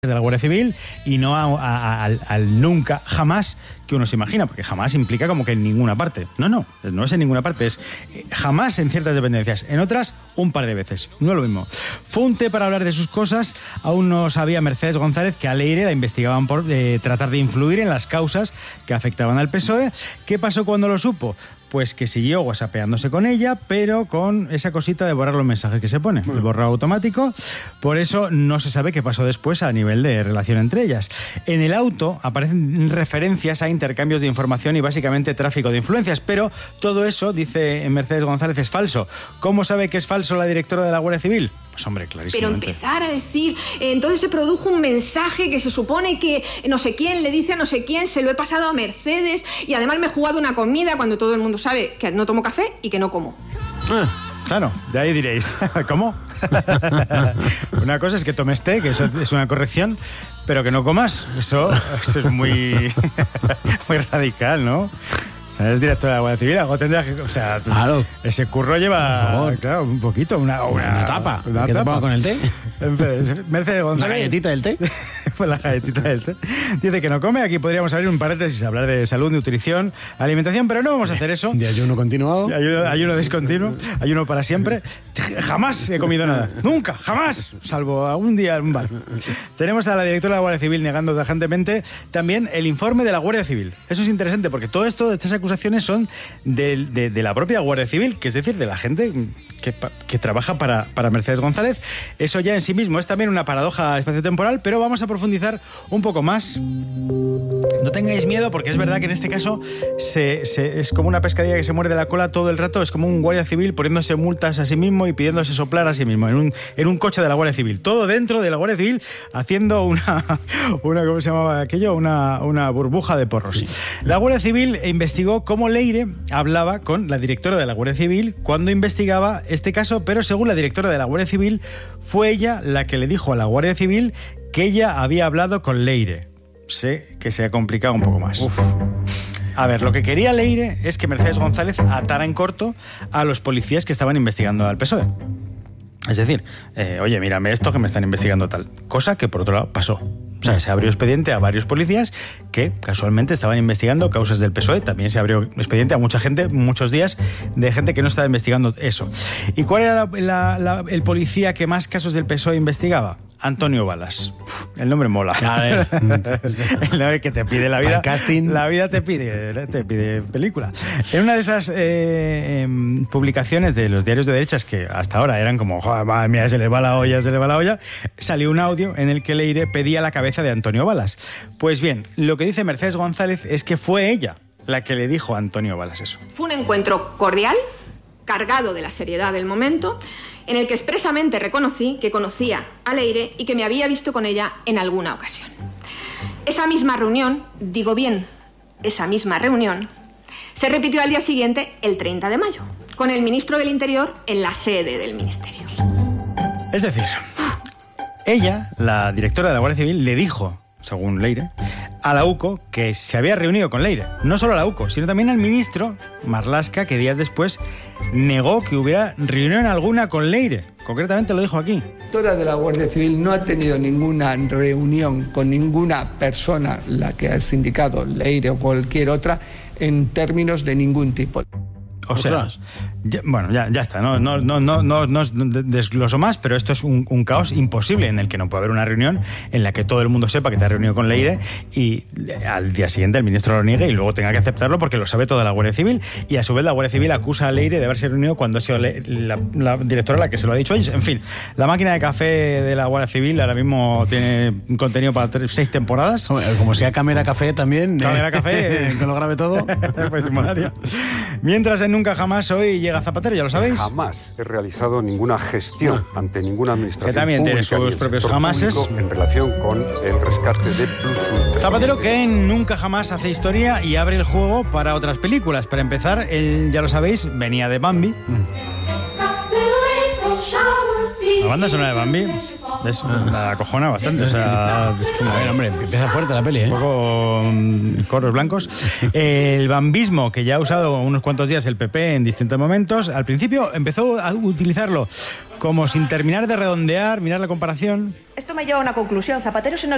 de la Guardia Civil y no al nunca, jamás que uno se imagina, porque jamás implica como que en ninguna parte. No es en ninguna parte, es jamás en ciertas dependencias, en otras un par de veces, no es lo mismo. Fue un té para hablar de sus cosas, aún no sabía Mercedes González que a Leire la investigaban por tratar de influir en las causas que afectaban al PSOE. ¿Qué pasó cuando lo supo? Pues que siguió whatsappeándose con ella, pero con esa cosita de borrar los mensajes que se pone, el borrado automático. Por eso no se sabe qué pasó después a nivel de relación entre ellas. En el auto aparecen referencias a intercambios de información y básicamente tráfico de influencias, pero todo eso, dice Mercedes González, es falso. ¿Cómo sabe que es falso la directora de la Guardia Civil? Pues hombre, clarísimamente. Pero empezar a decir, entonces se produjo un mensaje que se supone que no sé quién le dice a no sé quién, se lo he pasado a Mercedes y además me he jugado una comida cuando todo el mundo sabe que no tomo café y que no como. Claro, de ahí diréis, ¿cómo? Una cosa es que tomes té, que eso es una corrección, pero que no comas, eso es muy, muy radical, ¿no? O sea, eres directora de la Guardia Civil, algo tendrás que... O sea, claro. Ese curro lleva, claro, un poquito, una tapa. Una ¿Qué tapa. te pongo con el té? Mercedes González. ¿La galletita del té? Pues la galletita del té. Dice que no come. Aquí podríamos abrir un paréntesis, hablar de salud, nutrición, alimentación, pero no vamos a hacer eso. De ayuno continuado. Ayuno discontinuo, ayuno para siempre. Jamás he comido nada. Nunca, jamás. Salvo algún día en un bar. Tenemos a la directora de la Guardia Civil negando tajantemente también el informe de la Guardia Civil. Eso es interesante porque todo esto, estas acusaciones son de la propia Guardia Civil, que es decir, de la gente que trabaja para Mercedes González. Eso ya en sí mismo es también una paradoja espaciotemporal, pero vamos a profundizar un poco más. No tengáis miedo porque es verdad que en este caso es como una pescadilla que se muerde la cola todo el rato, es como un guardia civil poniéndose multas a sí mismo y pidiéndose soplar a sí mismo en un coche de la Guardia Civil. Todo dentro de la Guardia Civil haciendo una ¿cómo se llamaba aquello? Una burbuja de porros. Sí. La Guardia Civil investigó cómo Leire hablaba con la directora de la Guardia Civil cuando investigaba este caso, pero según la directora de la Guardia Civil, fue ella la que le dijo a la Guardia Civil que ella había hablado con Leire. Sé que se ha complicado un poco más. A ver, lo que quería Leire es que Mercedes González atara en corto a los policías que estaban investigando al PSOE. Es decir, oye, mírame esto que me están investigando tal. Cosa que por otro lado pasó. O sea, se abrió expediente a varios policías que casualmente estaban investigando causas del PSOE. También se abrió expediente a mucha gente, muchos días, de gente que no estaba investigando eso. ¿Y cuál era el policía que más casos del PSOE investigaba? Antonio Balas. El nombre mola. A ver. El nombre que te pide la vida. Casting. La vida te pide película. En una de esas publicaciones de los diarios de derechas que hasta ahora eran como, joder, madre mía, se le va la olla, salió un audio en el que Leire pedía la cabeza de Antonio Balas. Pues bien, lo que dice Mercedes González es que fue ella la que le dijo a Antonio Balas eso. Fue un encuentro cordial, cargado de la seriedad del momento, en el que expresamente reconocí que conocía a Leire y que me había visto con ella en alguna ocasión. Esa misma reunión, se repitió al día siguiente, el 30 de mayo, con el ministro del Interior en la sede del ministerio. Es decir, ella, la directora de la Guardia Civil, le dijo, según Leire, a la UCO que se había reunido con Leire. No solo a la UCO, sino también al ministro Marlaska, que días después negó que hubiera reunión alguna con Leire. Concretamente lo dijo aquí. La directora de la Guardia Civil no ha tenido ninguna reunión con ninguna persona, la que has indicado, Leire o cualquier otra, en términos de ningún tipo. O sea, ya está, no desgloso más, pero esto es un caos imposible en el que no puede haber una reunión en la que todo el mundo sepa que te has reunido con Leire y al día siguiente el ministro lo niegue y luego tenga que aceptarlo porque lo sabe toda la Guardia Civil y a su vez la Guardia Civil acusa a Leire de haberse reunido cuando ha sido la directora la que se lo ha dicho. En fin, la máquina de café de la Guardia Civil ahora mismo tiene contenido para 6 temporadas. Como sea Cámara Café también. Cámara Café. Que lo grabe todo. Pues mientras en Nunca Jamás hoy llega Zapatero, ya lo sabéis. Jamás he realizado ninguna gestión ante ninguna administración que también tiene sus propios jamases en relación con el rescate de Plus. Zapatero que en Nunca Jamás hace historia y abre el juego para otras películas. Para empezar, él, ya lo sabéis, venía de Bambi. La banda sonora de Bambi la acojona bastante, o sea, es como, hombre, empieza fuerte la peli, un poco coros blancos. El bambismo, que ya ha usado unos cuantos días el PP en distintos momentos, al principio empezó a utilizarlo como sin terminar de redondear, mirar la comparación. Esto me lleva a una conclusión. Zapatero se nos